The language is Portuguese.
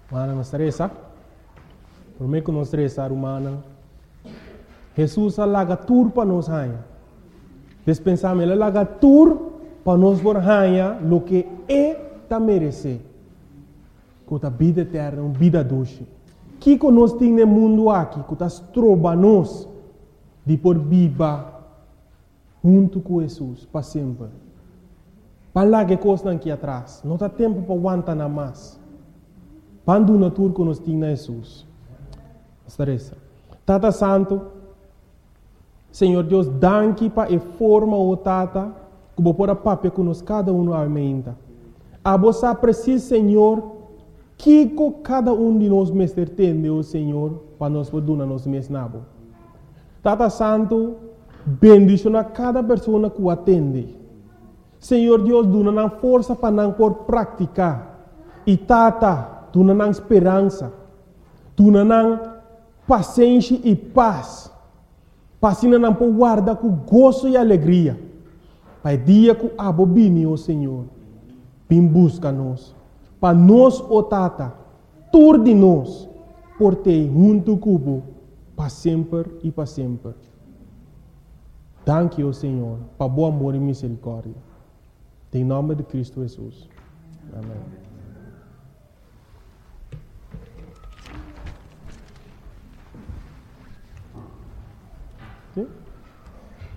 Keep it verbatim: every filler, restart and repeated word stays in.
Mana não estressa. Por mim que não estressa, humana. Jesus alaga tur para nós rainha. Despensamos ele alaga tur para nós por rainha lo que é ta merece. Com a vida eterna, uma vida doce. Que que nós temos no mundo aqui, que nós troba nós de por viva junto com Jesus para sempre. Para lá que coisa aqui atrás, não há tempo para aguentar nada mais. Quando na tur que nós temos na Jesus. Estressa. Tata Santo, Senhor Deus, danke para a forma o Tata, que vou pôr a papel que nós cada um aumenta. A você precisa, Senhor, que cada um de nós mestre tem, o Senhor, para nós poder nos mesmos nabo. Tata Santo, bendição a cada pessoa que o atende. Senhor Deus, dá força para não por praticar. E Tata, dá esperança. Dá paciência e paz. Para não por guardar com gozo e alegria. Para o dia que a bobine, o Senhor, vem busca nós. Para nós, o Tata, tur de nós, por ter junto cubo, para sempre e para sempre. Danke, o Senhor, para bom amor e misericórdia. Em nome de Cristo Jesus. Amém.